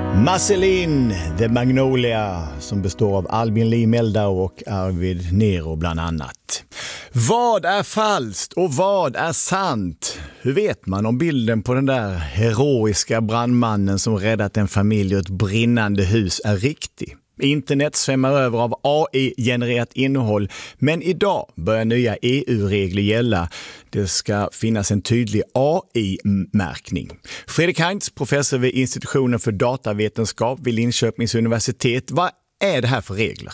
Marceline The Magnolia, som består av Albin Lee Meldau och Arvid Nero bland annat. Vad är falskt och vad är sant? Hur vet man om bilden på den där heroiska brandmannen som räddat en familj och ett brinnande hus är riktig? Internet svämmar över av AI-genererat innehåll, men idag börjar nya EU-regler gälla. Det ska finnas en tydlig AI-märkning. Fredrik Heinz, professor vid institutionen för datavetenskap vid Linköpings universitet. Vad är det här för regler?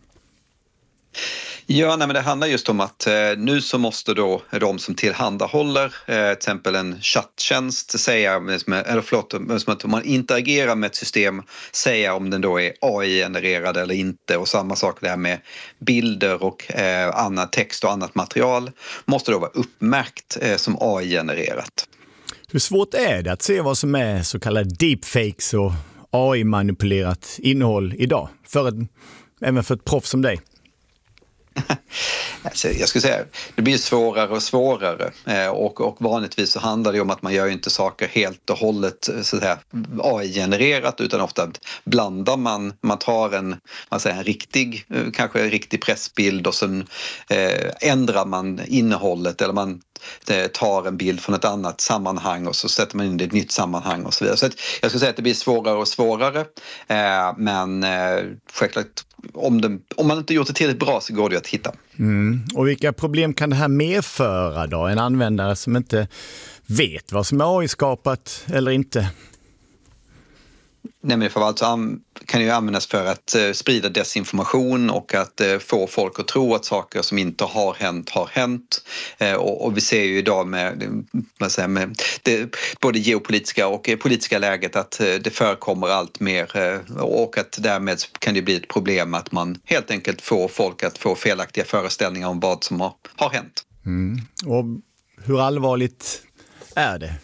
Ja, men det handlar just om att nu så måste då de som tillhandahåller till exempel en chatttjänst säga, om man interagerar med ett system, säga om den då är AI-genererad eller inte, och samma sak det här med bilder och annan text och annat material måste då vara uppmärkt som AI-genererat. Hur svårt är det att se vad som är så kallade deepfakes och AI-manipulerat innehåll idag? Även för ett proffs som dig? Alltså, jag skulle säga det blir svårare och svårare och vanligtvis så handlar det om att man gör inte saker helt och hållet så att säga AI-genererat, utan ofta blandar man tar en riktig, kanske en riktig pressbild och sen ändrar man innehållet, eller man tar en bild från ett annat sammanhang och så sätter man in det i ett nytt sammanhang och så vidare. Så att jag skulle säga att det blir svårare och svårare, men självklart om man inte gjort det tillräckligt bra så går det att hitta. Och vilka problem kan det här medföra då? En användare som inte vet vad som är AI-skapat eller inte? Nej, men kan ju användas för att sprida desinformation och att få folk att tro att saker som inte har hänt. Och vi ser ju idag med både geopolitiska och politiska läget att det förekommer allt mer, och att därmed kan det bli ett problem att man helt enkelt får folk att få felaktiga föreställningar om vad som har hänt. Och hur allvarligt är det?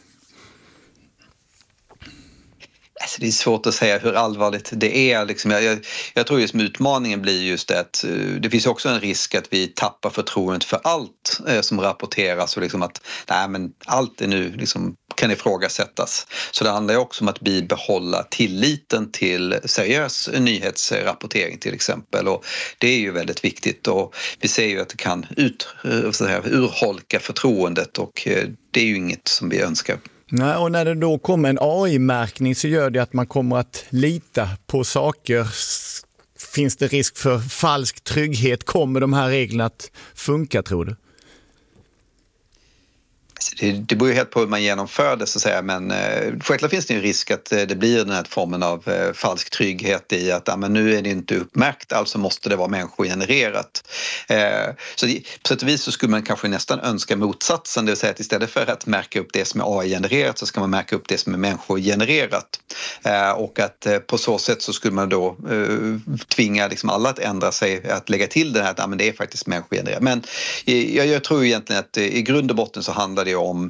Alltså det är svårt att säga hur allvarligt det är. Jag tror just med utmaningen blir just det att det finns också en risk att vi tappar förtroendet för allt som rapporteras, och att allt är nu kan ifrågasättas. Så det handlar ju också om att behålla tilliten till seriös nyhetsrapportering till exempel, och det är ju väldigt viktigt, och vi ser ju att det kan urholka förtroendet, och det är ju inget som vi önskar. Nej, och när det då kommer en AI-märkning så gör det att man kommer att lita på saker. Finns det risk för falsk trygghet? Kommer de här reglerna att funka, tror du? Det beror ju helt på hur man genomför det, så att säga, men självklart finns det ju en risk att det blir den här formen av falsk trygghet i att men nu är det inte uppmärkt, alltså måste det vara människogenererat. Så på sätt och vis så skulle man kanske nästan önska motsatsen, det vill säga att istället för att märka upp det som är AI-genererat så ska man märka upp det som är människogenererat. Och att på så sätt så skulle man då tvinga alla att ändra sig, att lägga till det här att men det är faktiskt människogenererat. Men jag tror egentligen att i grund och botten så handlar det om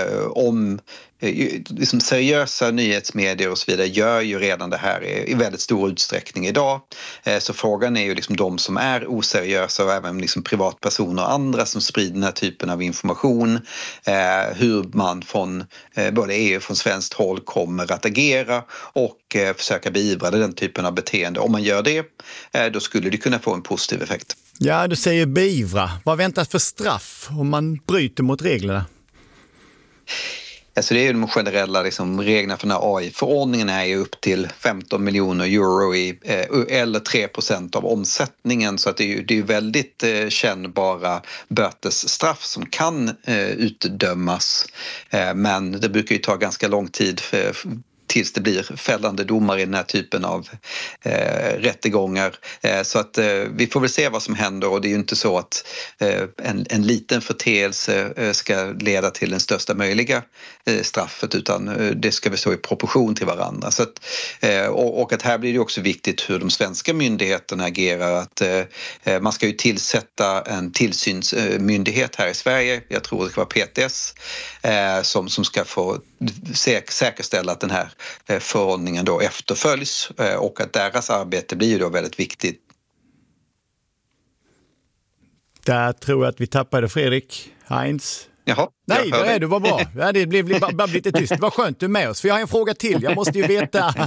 seriösa nyhetsmedier och så vidare gör ju redan det här i väldigt stor utsträckning idag. Så frågan är ju de som är oseriösa, och även privatpersoner och andra som sprider den här typen av information, hur man från både EU och från svenskt håll kommer att agera och försöka beivra den typen av beteende. Om man gör det, då skulle det kunna få en positiv effekt. Ja, du säger beivra. Vad väntas för straff om man bryter mot reglerna? Alltså det är ju de generella reglerna för den här AI-förordningen är ju upp till 15 miljoner euro eller 3% av omsättningen, så att det är ju väldigt kännbara bötesstraff som kan utdömas, men det brukar ju ta ganska lång tid tills det blir fällande domar i den här typen av rättegångar. Så att vi får väl se vad som händer, och det är ju inte så att en liten förteelse ska leda till den största möjliga straffet, utan det ska vi stå i proportion till varandra. Så att, och att här blir det också viktigt hur de svenska myndigheterna agerar, att man ska ju tillsätta en tillsynsmyndighet här i Sverige, jag tror det ska vara PTS, som ska få säkerställa att den här förordningen då efterföljs, och att deras arbete blir ju då väldigt viktigt. Där tror jag att vi tappade Fredrik Heinz. Jaha, nej, det är du, var bra. Ja, det blev bara lite tyst. Vad skönt du är med oss, för jag har en fråga till. Jag måste ju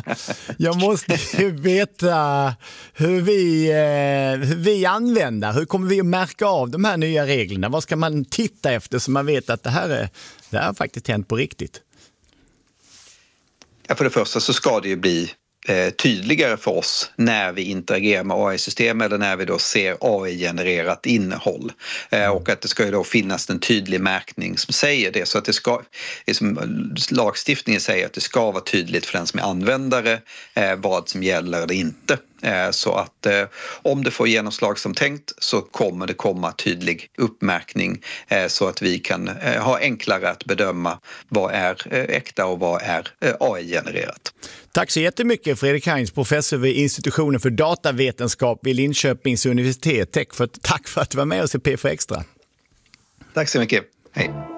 veta hur vi använder. Hur kommer vi att märka av de här nya reglerna? Vad ska man titta efter så man vet att det här har faktiskt hänt på riktigt? Ja, för det första så ska det ju bli tydligare för oss när vi interagerar med AI-system eller när vi då ser AI-genererat innehåll. Och att det ska ju då finnas en tydlig märkning som säger det. Så att det ska, lagstiftningen säger att det ska vara tydligt för den som är användare vad som gäller eller inte. Så att om det får genomslag som tänkt så kommer det komma tydlig uppmärkning så att vi kan ha enklare att bedöma vad är äkta och vad är AI-genererat. Tack så jättemycket Fredrik Heinz, professor vid institutionen för datavetenskap vid Linköpings universitet. Tack för att du var med oss i P4 Extra. Tack så mycket. Hej.